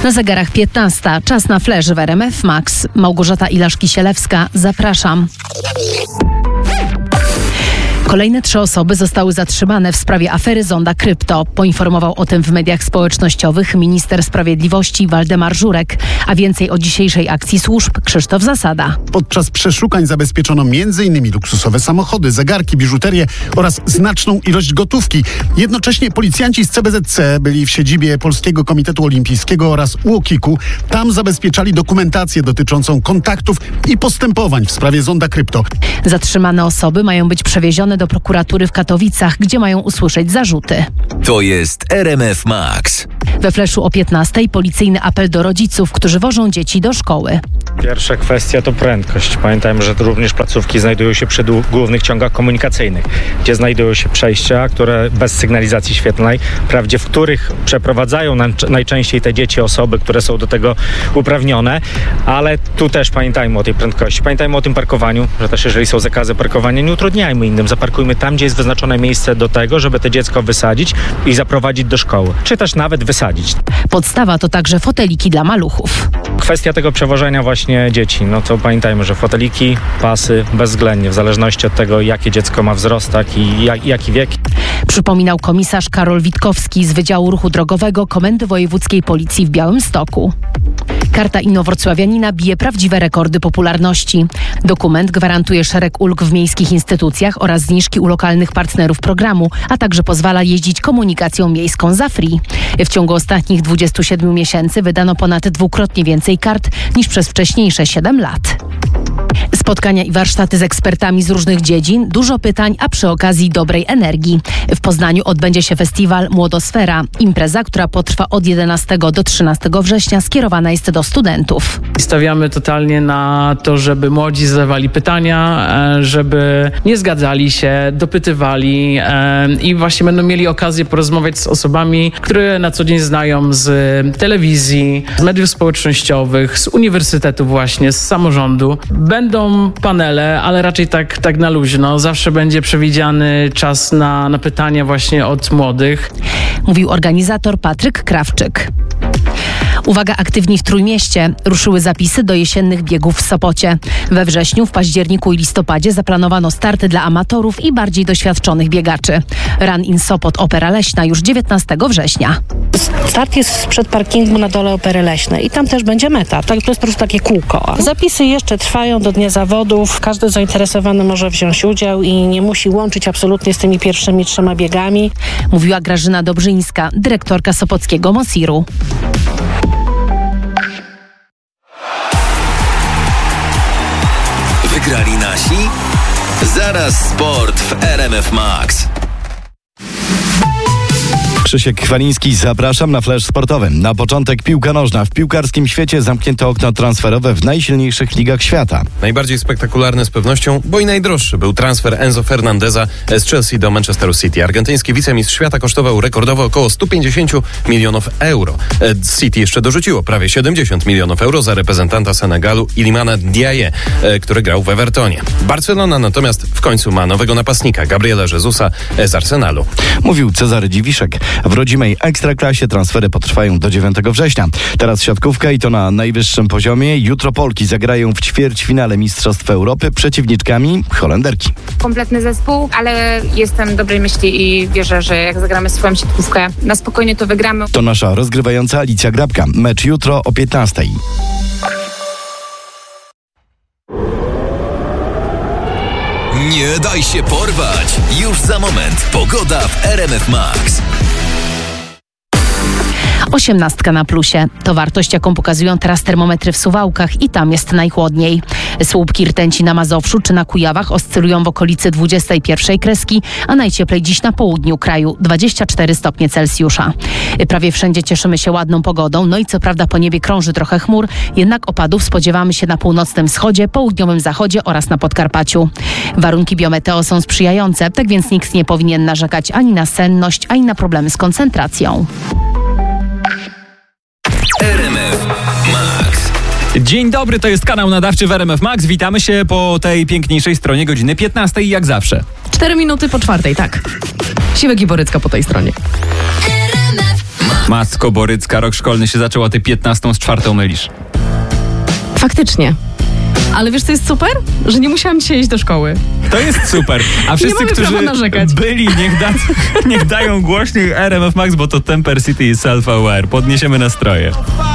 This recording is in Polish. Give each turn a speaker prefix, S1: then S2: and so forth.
S1: Na zegarach 15. Czas na flash w RMF Max. Małgorzata Ilaszki-Sielewska. Zapraszam. Kolejne 3 osoby zostały zatrzymane w sprawie afery Zonda Krypto. Poinformował o tym w mediach społecznościowych minister sprawiedliwości Waldemar Żurek. A więcej o dzisiejszej akcji służb Krzysztof Zasada.
S2: Podczas przeszukań zabezpieczono m.in. luksusowe samochody, zegarki, biżuterię oraz znaczną ilość gotówki. Jednocześnie policjanci z CBZC byli w siedzibie Polskiego Komitetu Olimpijskiego oraz UOKiK-u. Tam zabezpieczali dokumentację dotyczącą kontaktów i postępowań w sprawie Zonda Krypto.
S1: Zatrzymane osoby mają być przewiezione do prokuratury w Katowicach, gdzie mają usłyszeć zarzuty.
S3: To jest RMF Max.
S1: We fleszu o 15:00 policyjny apel do rodziców, którzy wożą dzieci do szkoły.
S4: Pierwsza kwestia to prędkość. Pamiętajmy, że również placówki znajdują się przy głównych ciągach komunikacyjnych, gdzie znajdują się przejścia, które bez sygnalizacji świetlnej, wprawdzie w których przeprowadzają najczęściej te dzieci osoby, które są do tego uprawnione, ale tu też pamiętajmy o tej prędkości. Pamiętajmy o tym parkowaniu, że też jeżeli są zakazy parkowania, nie utrudniajmy innym. Zaparkujmy tam, gdzie jest wyznaczone miejsce do tego, żeby to dziecko wysadzić i zaprowadzić do szkoły, czy też nawet wysadzić.
S1: Podstawa to także foteliki dla maluchów.
S4: Kwestia tego przewożenia właśnie dzieci, no to pamiętajmy, że foteliki, pasy bezwzględnie, w zależności od tego, jakie dziecko ma wzrost, jaki wiek.
S1: Przypominał komisarz Karol Witkowski z Wydziału Ruchu Drogowego Komendy Wojewódzkiej Policji w Białymstoku. Karta inowrocławianina bije prawdziwe rekordy popularności. Dokument gwarantuje szereg ulg w miejskich instytucjach oraz zniżki u lokalnych partnerów programu, a także pozwala jeździć komunikacją miejską za free. W ciągu ostatnich 27 miesięcy wydano ponad 2-krotnie więcej kart niż przez wcześniejsze 7 lat. Spotkania i warsztaty z ekspertami z różnych dziedzin, dużo pytań, a przy okazji dobrej energii. W Poznaniu odbędzie się festiwal Młodosfera. Impreza, która potrwa od 11 do 13 września, skierowana jest do studentów.
S5: Stawiamy totalnie na to, żeby młodzi zadawali pytania, żeby nie zgadzali się, dopytywali i właśnie będą mieli okazję porozmawiać z osobami, które na co dzień znają z telewizji, z mediów społecznościowych, z uniwersytetu właśnie, z samorządu. Będą panele, ale raczej tak na luźno. Zawsze będzie przewidziany czas na pytania właśnie od młodych.
S1: Mówił organizator Patryk Krawczyk. Uwaga, aktywni w Trójmieście. Ruszyły zapisy do jesiennych biegów w Sopocie. We wrześniu, w październiku i listopadzie zaplanowano starty dla amatorów i bardziej doświadczonych biegaczy. Run in Sopot Opera Leśna już 19 września.
S6: Start jest przed parkingu na dole Opery Leśnej i tam też będzie meta. To jest po prostu takie kółko. Zapisy jeszcze trwają do dnia zawodów. Każdy zainteresowany może wziąć udział i nie musi łączyć absolutnie z tymi pierwszymi 3 biegami.
S1: Mówiła Grażyna Dobrzyńska, dyrektorka Sopockiego Mosiru.
S3: Wygrali nasi? Zaraz sport w RMF Max.
S7: Krzysiek Chwaliński, zapraszam na flash sportowy. Na początek piłka nożna. W piłkarskim świecie zamknięto okno transferowe w najsilniejszych ligach świata.
S8: Najbardziej spektakularny z pewnością, bo i najdroższy był transfer Enzo Fernandeza z Chelsea do Manchesteru City. Argentyński wicemistrz świata kosztował rekordowo około 150 milionów euro. City jeszcze dorzuciło prawie 70 milionów euro za reprezentanta Senegalu Ilimana Ndiaye, który grał w Evertonie. Barcelona natomiast w końcu ma nowego napastnika, Gabriela Jezusa z Arsenalu.
S7: Mówił Cezary Dziwiszek. W rodzimej Ekstraklasie transfery potrwają do 9 września. Teraz siatkówka i to na najwyższym poziomie. Jutro Polki zagrają w ćwierćfinale Mistrzostw Europy przeciwniczkami Holenderki.
S9: Kompletny zespół, ale jestem dobrej myśli i wierzę, że jak zagramy swoją siatkówkę, na spokojnie to wygramy.
S7: To nasza rozgrywająca Alicja Grabka. Mecz jutro o 15.
S3: Nie daj się porwać. Już za moment pogoda w RMF Max.
S1: 18 na plusie. To wartość, jaką pokazują teraz termometry w Suwałkach i tam jest najchłodniej. Słupki rtęci na Mazowszu czy na Kujawach oscylują w okolicy 21 kreski, a najcieplej dziś na południu kraju 24 stopnie Celsjusza. Prawie wszędzie cieszymy się ładną pogodą, no i co prawda po niebie krąży trochę chmur, jednak opadów spodziewamy się na północnym wschodzie, południowym zachodzie oraz na Podkarpaciu. Warunki biometeo są sprzyjające, tak więc nikt nie powinien narzekać ani na senność, ani na problemy z koncentracją.
S3: RMF Max.
S10: Dzień dobry, to jest kanał nadawczy w RMF Max. Witamy się po tej piękniejszej stronie godziny 15 jak zawsze.
S11: 4 minuty po 4, tak. Siwek i Borycka po tej stronie.
S3: RMF Max.
S10: Matko Borycka, rok szkolny się zaczął, a ty 15 z 4 mylisz.
S11: Faktycznie. Ale wiesz, co jest super? Że nie musiałam dzisiaj iść do szkoły.
S10: To jest super. A wszyscy, którzy byli, niech dają głośniej RMF Max, bo to Temper City i Self-Aware. Podniesiemy nastroje.